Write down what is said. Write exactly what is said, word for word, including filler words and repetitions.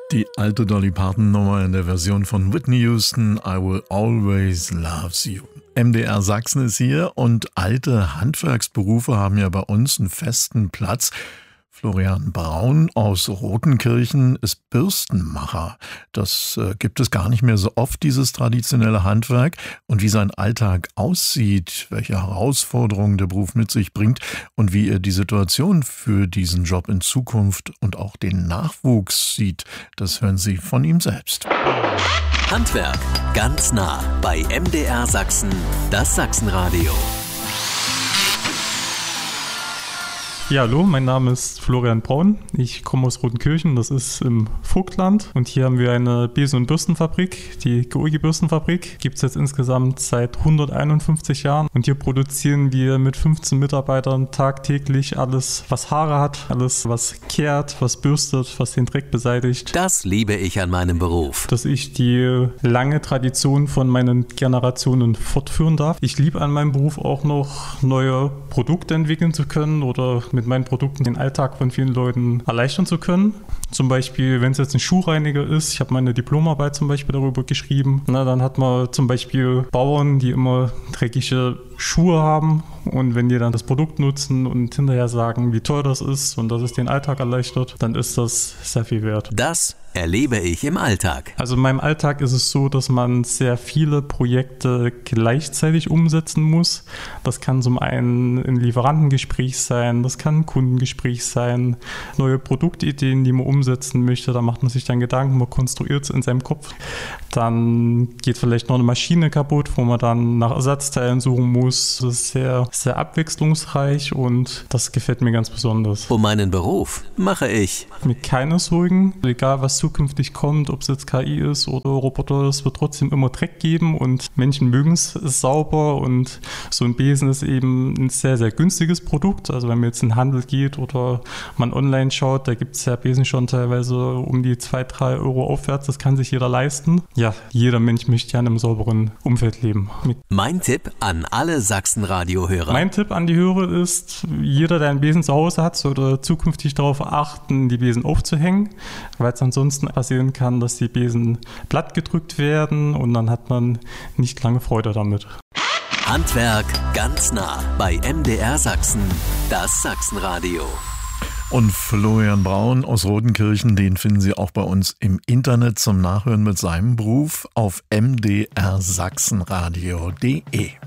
Die alte Dolly Parton-Nummer in der Version von Whitney Houston, I Will Always Love You. M D R Sachsen ist hier und alte Handwerksberufe haben ja bei uns einen festen Platz. Florian Braun aus Rothenkirchen ist Bürstenmacher. Das äh, gibt es gar nicht mehr so oft, dieses traditionelle Handwerk. Und wie sein Alltag aussieht, welche Herausforderungen der Beruf mit sich bringt und wie er die Situation für diesen Job in Zukunft und auch den Nachwuchs sieht, das hören Sie von ihm selbst. Handwerk ganz nah bei M D R Sachsen, das Sachsenradio. Ja, hallo, mein Name ist Florian Braun. Ich komme aus Rothenkirchen, das ist im Vogtland. Und hier haben wir eine Besen- und Bürstenfabrik, die Georgi Bürstenfabrik. Gibt es jetzt insgesamt seit hunderteinundfünfzig Jahren. Und hier produzieren wir mit fünfzehn Mitarbeitern tagtäglich alles, was Haare hat, alles, was kehrt, was bürstet, was den Dreck beseitigt. Das liebe ich an meinem Beruf. Dass ich die lange Tradition von meinen Generationen fortführen darf. Ich liebe an meinem Beruf auch noch, neue Produkte entwickeln zu können oder mit meinen Produkten den Alltag von vielen Leuten erleichtern zu können. Zum Beispiel, wenn es jetzt ein Schuhreiniger ist, ich habe meine Diplomarbeit zum Beispiel darüber geschrieben, na, dann hat man zum Beispiel Bauern, die immer dreckige Schuhe haben und wenn die dann das Produkt nutzen und hinterher sagen, wie toll das ist und dass es den Alltag erleichtert, dann ist das sehr viel wert. Das erlebe ich im Alltag. Also in meinem Alltag ist es so, dass man sehr viele Projekte gleichzeitig umsetzen muss. Das kann zum einen ein Lieferantengespräch sein, das kann ein Kundengespräch sein, neue Produktideen, die man umsetzen möchte. Da macht man sich dann Gedanken, man konstruiert es in seinem Kopf. Dann geht vielleicht noch eine Maschine kaputt, wo man dann nach Ersatzteilen suchen muss. Das ist sehr, sehr abwechslungsreich und das gefällt mir ganz besonders. Um meinen Beruf mache ich mir keine Sorgen, egal was zukünftig kommt, ob es jetzt K I ist oder Roboter, es wird trotzdem immer Dreck geben und Menschen mögen es sauber und so ein Besen ist eben ein sehr, sehr günstiges Produkt. Also wenn man jetzt in den Handel geht oder man online schaut, da gibt es ja Besen schon teilweise um die zwei, drei Euro aufwärts, das kann sich jeder leisten. Ja, jeder Mensch möchte ja in einem sauberen Umfeld leben. Mein Tipp an alle Sachsenradio-Hörer. Mein Tipp an die Hörer ist, jeder, der einen Besen zu Hause hat, sollte zukünftig darauf achten, die Besen aufzuhängen, weil es ansonsten passieren kann, dass die Besen platt gedrückt werden und dann hat man nicht lange Freude damit. Handwerk ganz nah bei M D R Sachsen, das Sachsenradio. Und Florian Braun aus Rothenkirchen, den finden Sie auch bei uns im Internet zum Nachhören mit seinem Beruf auf m d r sachsenradio punkt d e.